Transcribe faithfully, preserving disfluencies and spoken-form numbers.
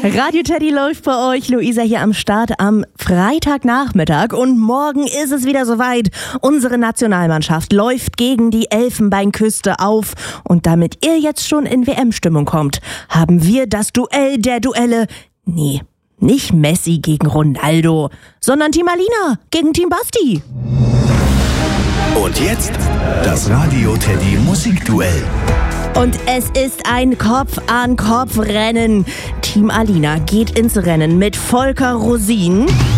Radio Teddy läuft bei euch. Luisa hier am Start am Freitagnachmittag. Und morgen ist es wieder soweit. Unsere Nationalmannschaft läuft gegen die Elfenbeinküste auf. Und damit ihr jetzt schon in W M-Stimmung kommt, haben wir das Duell der Duelle. Nee, nicht Messi gegen Ronaldo, sondern Team Alina gegen Team Basti. Und jetzt das Radio Teddy Musikduell. Und es ist ein Kopf-an-Kopf-Rennen. Team Alina geht ins Rennen mit Volker Rosin